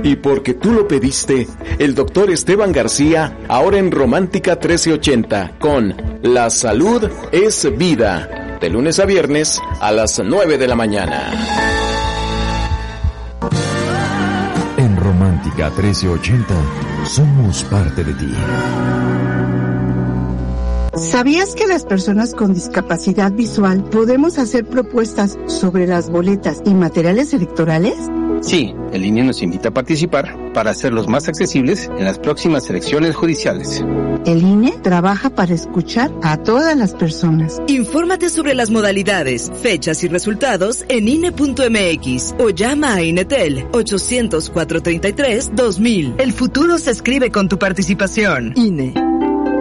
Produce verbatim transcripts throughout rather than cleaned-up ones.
Y porque tú lo pediste, el doctor Esteban García, ahora en Romántica trece ochenta, con La Salud es Vida, de lunes a viernes a las nueve de la mañana. En Romántica trece ochenta, somos parte de ti. ¿Sabías que las personas con discapacidad visual podemos hacer propuestas sobre las boletas y materiales electorales? Sí, el I N E nos invita a participar para hacerlos más accesibles en las próximas elecciones judiciales. El I N E trabaja para escuchar a todas las personas. Infórmate sobre las modalidades, fechas y resultados en I N E punto M X o llama a INETEL ochocientos, cuatrocientos treinta y tres, dos mil. El futuro se escribe con tu participación. I N E.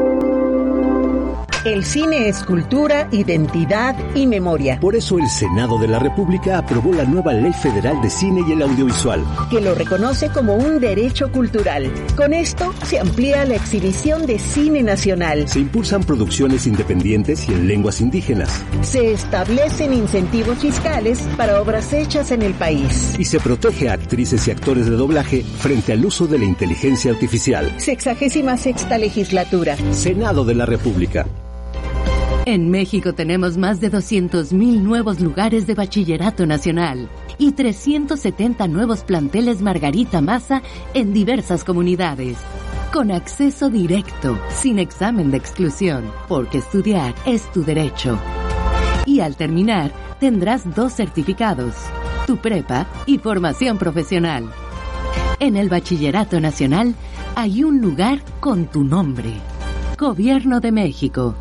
El cine es cultura, identidad y memoria. Por eso el Senado de la República aprobó la nueva Ley Federal de Cine y el Audiovisual, que lo reconoce como un derecho cultural. Con esto se amplía la exhibición de cine nacional. Se impulsan producciones independientes y en lenguas indígenas. Se establecen incentivos fiscales para obras hechas en el país. Y se protege a actrices y actores de doblaje frente al uso de la inteligencia artificial. Sexagésima sexta legislatura. Senado de la República. En México tenemos más de doscientos mil nuevos lugares de bachillerato nacional y trescientos setenta nuevos planteles Margarita Maza en diversas comunidades. Con acceso directo, sin examen de exclusión, porque estudiar es tu derecho. Y al terminar, tendrás dos certificados, tu prepa y formación profesional. En el Bachillerato Nacional hay un lugar con tu nombre. Gobierno de México.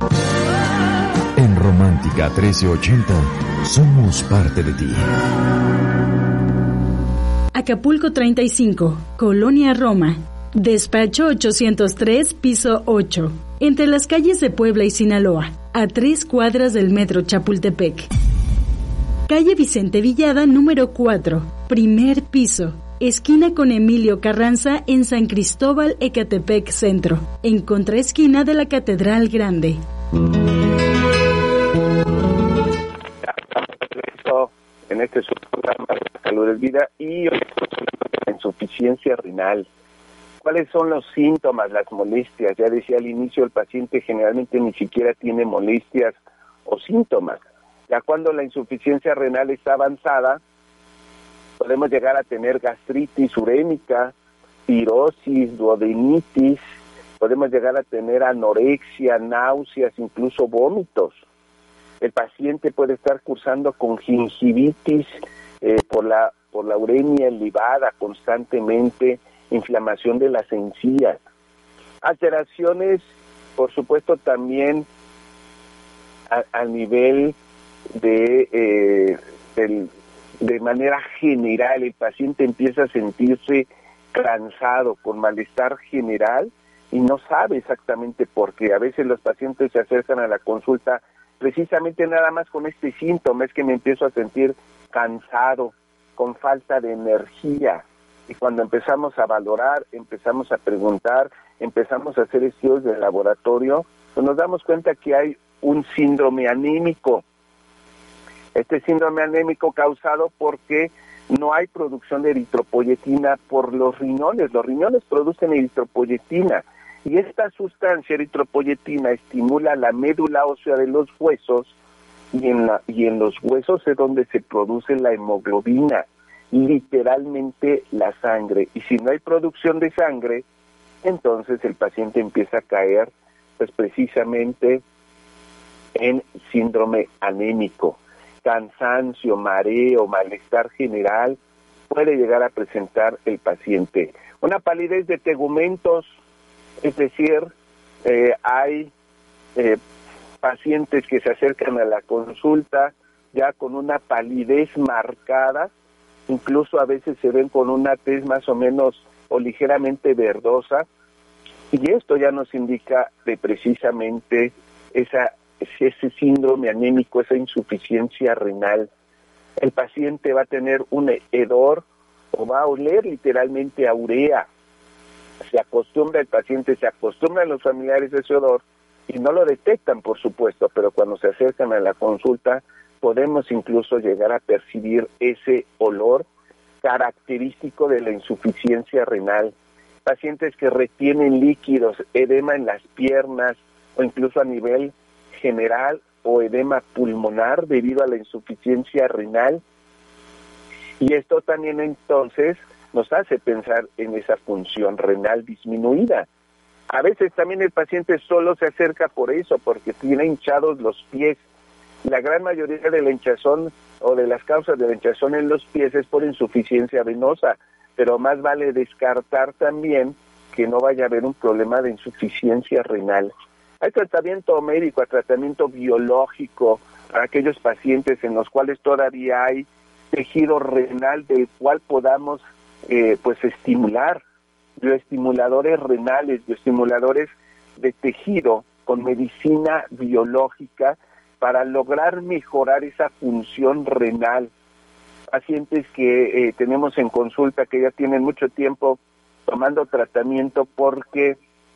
En Romántica trece ochenta, somos parte de ti. Acapulco treinta y cinco, Colonia Roma. Despacho ochocientos tres, piso ocho. Entre las calles de Puebla y Sinaloa, a tres cuadras del metro Chapultepec. Calle Vicente Villada, número cuatro, primer piso. Esquina con Emilio Carranza en San Cristóbal, Ecatepec Centro. En contraesquina de la Catedral Grande. En este subprograma de La Salud es Vida y hoy la insuficiencia renal. ¿Cuáles son los síntomas, las molestias? Ya decía al inicio, el paciente generalmente ni siquiera tiene molestias o síntomas. Ya cuando la insuficiencia renal está avanzada, podemos llegar a tener gastritis urémica, cirrosis, duodenitis, podemos llegar a tener anorexia, náuseas, incluso vómitos. El paciente puede estar cursando con gingivitis eh, por la por la uremia elevada constantemente, inflamación de las encías. Alteraciones, por supuesto, también a, a nivel de, eh, del, de manera general, el paciente empieza a sentirse cansado, con malestar general, y no sabe exactamente por qué. A veces los pacientes se acercan a la consulta precisamente nada más con este síntoma, es que me empiezo a sentir cansado, con falta de energía. Y cuando empezamos a valorar, empezamos a preguntar, empezamos a hacer estudios de laboratorio, pues nos damos cuenta que hay un síndrome anémico. Este síndrome anémico causado porque no hay producción de eritropoyetina por los riñones. Los riñones producen eritropoyetina. Y esta sustancia eritropoyetina estimula la médula ósea de los huesos y en, la, y en los huesos es donde se produce la hemoglobina, literalmente la sangre. Y si no hay producción de sangre, entonces el paciente empieza a caer pues precisamente en síndrome anémico. Cansancio, mareo, malestar general puede llegar a presentar el paciente. Una palidez de tegumentos. Es decir, eh, hay eh, pacientes que se acercan a la consulta ya con una palidez marcada, incluso a veces se ven con una tez más o menos o ligeramente verdosa, y esto ya nos indica de precisamente esa, ese síndrome anémico, esa insuficiencia renal. El paciente va a tener un hedor o va a oler literalmente a urea. Se acostumbra el paciente, se acostumbran los familiares a ese olor y no lo detectan, por supuesto, pero cuando se acercan a la consulta podemos incluso llegar a percibir ese olor característico de la insuficiencia renal. Pacientes que retienen líquidos, edema en las piernas o incluso a nivel general o edema pulmonar debido a la insuficiencia renal. Y esto también entonces nos hace pensar en esa función renal disminuida. A veces también el paciente solo se acerca por eso, porque tiene hinchados los pies. La gran mayoría de la hinchazón o de las causas de la hinchazón en los pies es por insuficiencia venosa, pero más vale descartar también que no vaya a haber un problema de insuficiencia renal. Hay tratamiento médico, hay tratamiento biológico para aquellos pacientes en los cuales todavía hay tejido renal del cual podamos eh, pues estimular, bioestimuladores renales, bioestimuladores de tejido con medicina biológica para lograr mejorar esa función renal. Pacientes que eh, tenemos en consulta que ya tienen mucho tiempo tomando tratamiento porque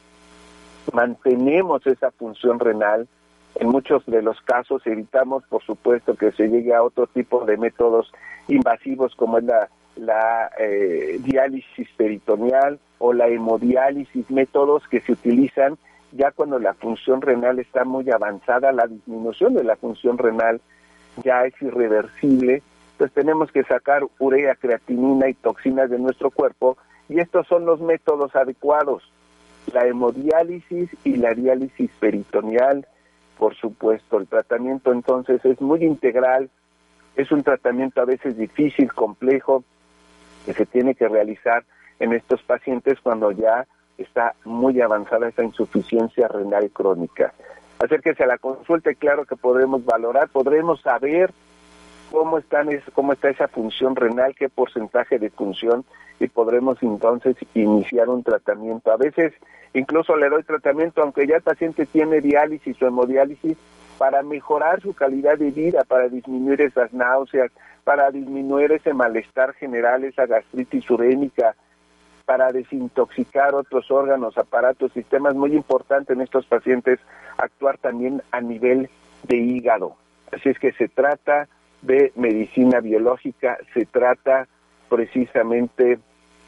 mantenemos esa función renal. En muchos de los casos evitamos, por supuesto, que se llegue a otro tipo de métodos invasivos como es la, la eh, diálisis peritoneal o la hemodiálisis, métodos que se utilizan ya cuando la función renal está muy avanzada. La disminución de la función renal ya es irreversible, entonces tenemos que sacar urea, creatinina y toxinas de nuestro cuerpo, y estos son los métodos adecuados: la hemodiálisis y la diálisis peritoneal. Por supuesto, el tratamiento entonces es muy integral, es un tratamiento a veces difícil, complejo, que se tiene que realizar en estos pacientes cuando ya está muy avanzada esa insuficiencia renal crónica. Acérquese a la consulta y claro que podremos valorar, podremos saber cómo están es, cómo está esa función renal, qué porcentaje de función, y podremos entonces iniciar un tratamiento. A veces incluso le doy tratamiento aunque ya el paciente tiene diálisis o hemodiálisis para mejorar su calidad de vida, para disminuir esas náuseas, para disminuir ese malestar general, esa gastritis urémica, para desintoxicar otros órganos, aparatos, sistemas. Muy importante en estos pacientes actuar también a nivel de hígado. Así es que se trata de medicina biológica, se trata precisamente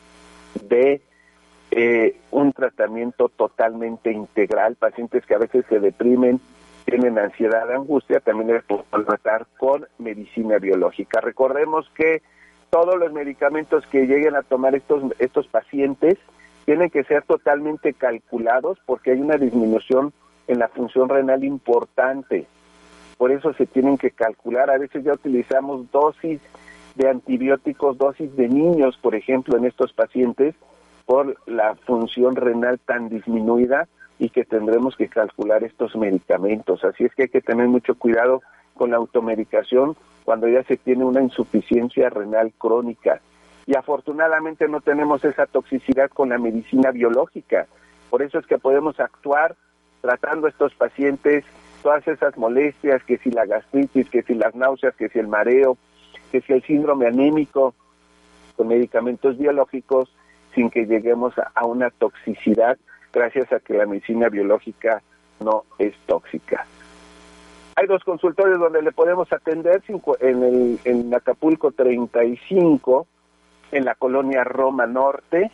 de eh, un tratamiento totalmente integral. Pacientes que a veces se deprimen, tienen ansiedad, angustia, también les podemos tratar con medicina biológica. Recordemos que todos los medicamentos que lleguen a tomar estos, estos pacientes tienen que ser totalmente calculados porque hay una disminución en la función renal importante. Por eso se tienen que calcular. A veces ya utilizamos dosis de antibióticos, dosis de niños, por ejemplo, en estos pacientes, por la función renal tan disminuida, y que tendremos que calcular estos medicamentos. Así es que hay que tener mucho cuidado con la automedicación cuando ya se tiene una insuficiencia renal crónica. Y afortunadamente no tenemos esa toxicidad con la medicina biológica. Por eso es que podemos actuar tratando a estos pacientes todas esas molestias, que si la gastritis, que si las náuseas, que si el mareo, que si el síndrome anémico, con medicamentos biológicos, sin que lleguemos a, a una toxicidad, gracias a que la medicina biológica no es tóxica. Hay dos consultorios donde le podemos atender, en, el, en Acapulco treinta y cinco, en la colonia Roma Norte,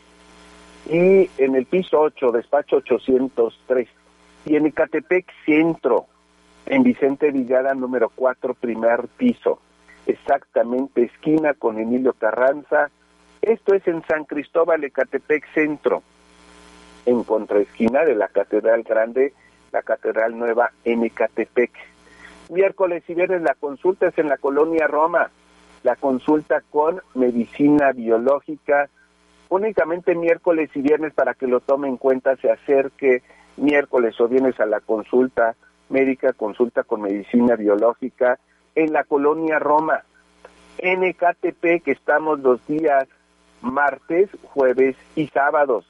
y en el piso ocho, despacho ochocientos tres, y en Ecatepec Centro, en Vicente Villada número cuatro, primer piso, exactamente esquina con Emilio Carranza. Esto es en San Cristóbal, Ecatepec Centro, en contraesquina de la Catedral Grande, la Catedral Nueva en Ecatepec. Miércoles y viernes la consulta es en la colonia Roma, la consulta con medicina biológica, únicamente miércoles y viernes, para que lo tome en cuenta, se acerque miércoles o viernes a la consulta médica, consulta con medicina biológica en la colonia Roma. En Ecatepec estamos los días martes, jueves y sábados.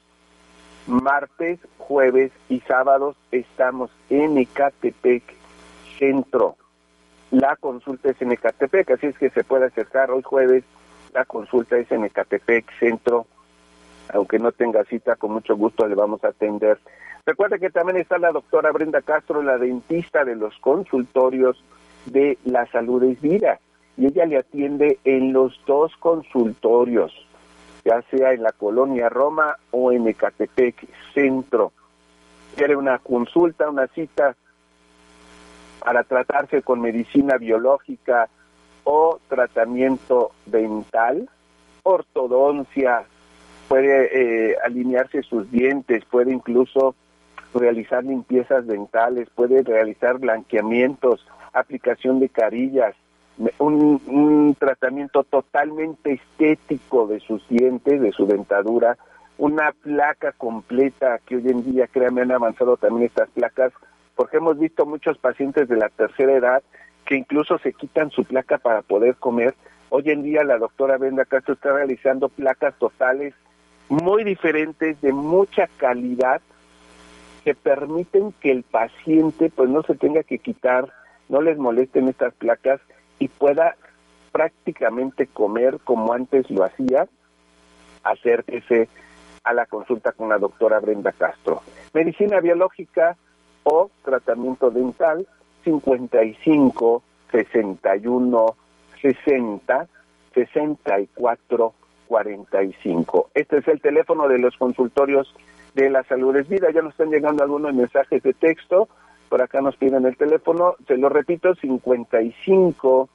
Martes, jueves y sábados estamos en Ecatepec Centro. La consulta es en Ecatepec, así es que se puede acercar hoy jueves. La consulta es en Ecatepec Centro. Aunque no tenga cita, con mucho gusto le vamos a atender. Recuerde que también está la doctora Brenda Castro, la dentista de los consultorios de La Salud es Vida. y ella le atiende en los dos consultorios, ya sea en la Colonia Roma o en Ecatepec Centro. Quiere una consulta, una cita para tratarse con medicina biológica o tratamiento dental, ortodoncia, puede eh, alinearse sus dientes, puede incluso realizar limpiezas dentales, puede realizar blanqueamientos, aplicación de carillas, un, un tratamiento totalmente estético de sus dientes, de su dentadura, una placa completa, que hoy en día, créanme, han avanzado también estas placas, porque hemos visto muchos pacientes de la tercera edad que incluso se quitan su placa para poder comer. Hoy en día la doctora Brenda Castro está realizando placas totales muy diferentes, de mucha calidad, que permiten que el paciente pues no se tenga que quitar, no les molesten estas placas y pueda prácticamente comer como antes lo hacía. Acérquese a la consulta con la doctora Brenda Castro. Medicina biológica o tratamiento dental, cincuenta y cinco, sesenta y uno, sesenta, sesenta y cuatro, cuarenta y cinco. Este es el teléfono de los consultorios de La Salud es Vida. Ya nos están llegando algunos mensajes de texto. Por acá nos piden el teléfono. Se lo repito, cincuenta y cinco,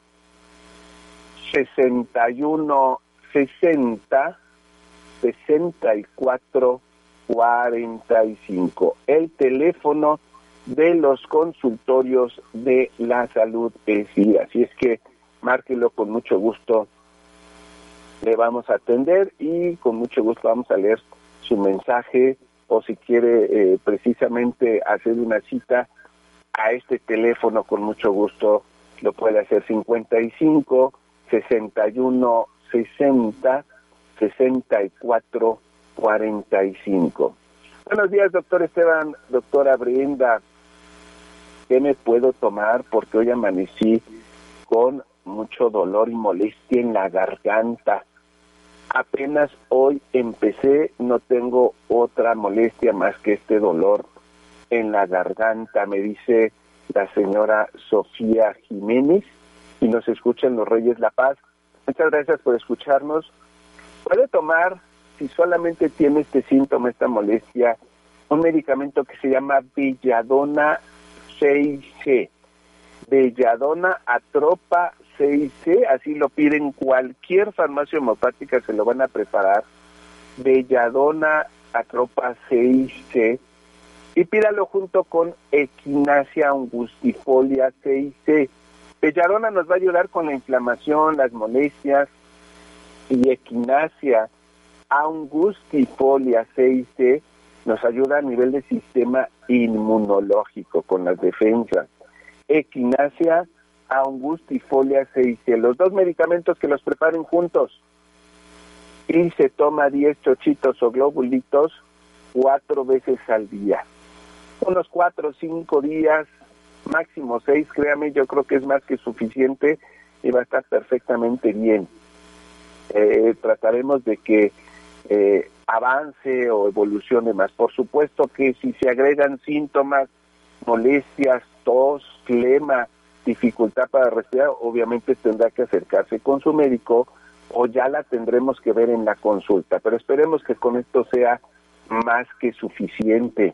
sesenta y uno, sesenta, sesenta y cuatro, cuarenta y cinco. El teléfono de los consultorios de La Salud es Vida. Así es que márquelo, con mucho gusto le vamos a atender y con mucho gusto vamos a leer su mensaje, o si quiere eh, precisamente hacer una cita a este teléfono, con mucho gusto lo puede hacer. Cincuenta y cinco, sesenta y uno, sesenta, sesenta y cuatro, cuarenta y cinco. Buenos días, doctor Esteban, doctora Brenda. ¿Qué me puedo tomar? Porque hoy amanecí con mucho dolor y molestia en la garganta. Apenas hoy empecé, no tengo otra molestia más que este dolor en la garganta, me dice la señora Sofía Jiménez, y nos escuchan los Reyes La Paz. Muchas gracias por escucharnos. Puede tomar, si solamente tiene este síntoma, esta molestia, un medicamento que se llama Belladona seis C. Belladona Atropa seis C, así lo piden, cualquier farmacia homeopática se lo van a preparar. Belladona Atropa seis C, y pídalo junto con Echinacea angustifolia seis C. Belladona nos va a ayudar con la inflamación, las molestias, y Echinacea angustifolia seis C nos ayuda a nivel del sistema inmunológico, con las defensas. Echinacea angustifolia seis C, los dos medicamentos que los preparen juntos, y se toma diez chochitos o globulitos cuatro veces al día, unos cuatro o cinco días, máximo seis, créame, yo creo que es más que suficiente y va a estar perfectamente bien. Eh, trataremos de que eh, avance o evolucione más. Por supuesto que si se agregan síntomas, molestias, tos, flema, dificultad para respirar, obviamente tendrá que acercarse con su médico o ya la tendremos que ver en la consulta, pero esperemos que con esto sea más que suficiente.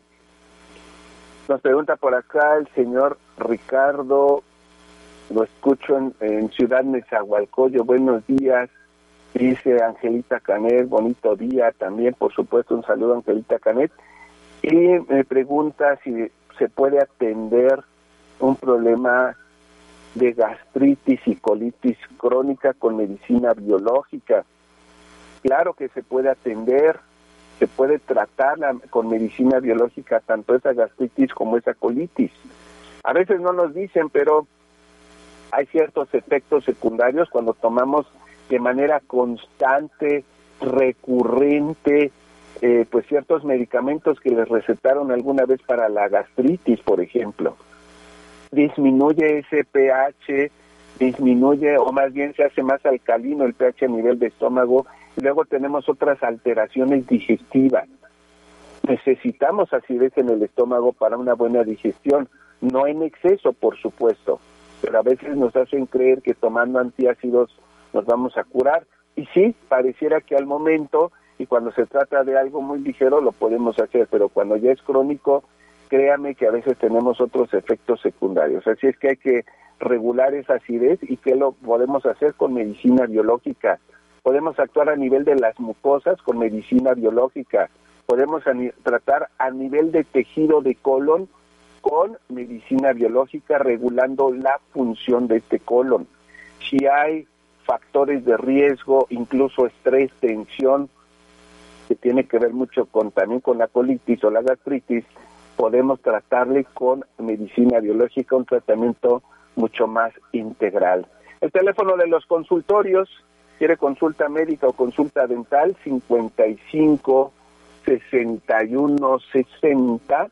Nos pregunta por acá el señor Ricardo, lo escucho en, en Ciudad Nezahualcóyotl, buenos días, dice Angelita Canet, bonito día también, por supuesto, un saludo a Angelita Canet, y me pregunta si se puede atender un problema de gastritis y colitis crónica con medicina biológica. Claro que se puede atender, se puede tratar la, con medicina biológica tanto esa gastritis como esa colitis. A veces no nos dicen, pero hay ciertos efectos secundarios cuando tomamos de manera constante, recurrente, eh, pues ciertos medicamentos que les recetaron alguna vez para la gastritis, por ejemplo. Disminuye ese pH, disminuye, o más bien se hace más alcalino el pH a nivel de estómago, y luego tenemos otras alteraciones digestivas. Necesitamos acidez en el estómago para una buena digestión, no en exceso, por supuesto. pero a veces nos hacen creer que tomando antiácidos nos vamos a curar. Y sí, pareciera que al momento, y cuando se trata de algo muy ligero, lo podemos hacer, pero cuando ya es crónico, créame que a veces tenemos otros efectos secundarios. Así es que hay que regular esa acidez, y que lo podemos hacer con medicina biológica. Podemos actuar a nivel de las mucosas con medicina biológica. Podemos a ni- tratar a nivel de tejido de colon con medicina biológica, regulando la función de este colon. Si hay factores de riesgo, incluso estrés, tensión, que tiene que ver mucho con también con la colitis o la gastritis, podemos tratarle con medicina biológica, un tratamiento mucho más integral. El teléfono de los consultorios, quiere consulta médica o consulta dental, cincuenta y cinco, sesenta y uno, sesenta,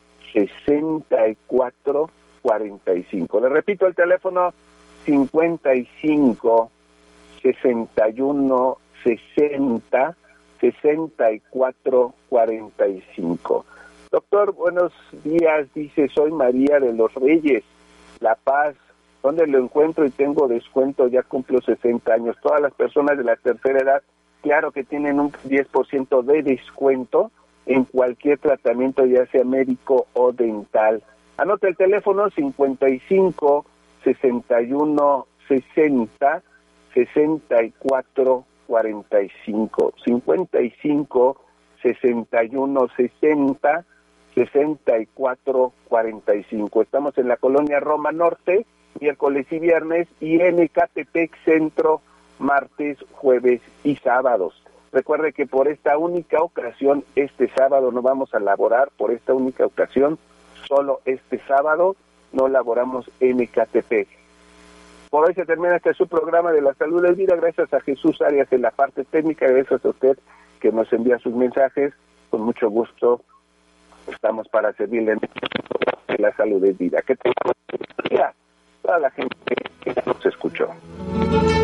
sesenta y cuatro, cuarenta y cinco. Le repito el teléfono, cincuenta y cinco, sesenta y uno, sesenta, sesenta y cuatro, cuarenta y cinco. Doctor, buenos días, dice, soy María de los Reyes, La Paz. ¿Dónde lo encuentro y tengo descuento? Ya cumplo sesenta años. Todas las personas de la tercera edad, claro que tienen un diez por ciento de descuento en cualquier tratamiento, ya sea médico o dental. Anota el teléfono cincuenta y cinco, sesenta y uno, sesenta, sesenta y cuatro, cuarenta y cinco. cincuenta y cinco, sesenta y uno, sesenta, sesenta y cuatro, cuarenta y cinco. Estamos en la colonia Roma Norte, miércoles y viernes, y en Ecatepec Centro, martes, jueves y sábados. Recuerde que por esta única ocasión, este sábado no vamos a laborar, por esta única ocasión, solo este sábado no laboramos en Ecatepec. Por hoy se termina este su programa de la salud de vida. Gracias a Jesús Arias en la parte técnica, gracias a usted que nos envía sus mensajes. Con mucho gusto estamos para servirle en la salud de vida. Que tengamos un día toda la gente que nos escuchó.